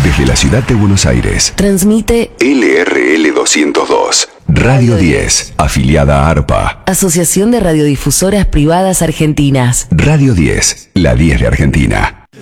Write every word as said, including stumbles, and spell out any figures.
Desde la ciudad de Buenos Aires. Transmite L R L doscientos dos. Radio diez, afiliada a ARPA. Asociación de Radiodifusoras Privadas Argentinas. Radio diez, la diez de Argentina.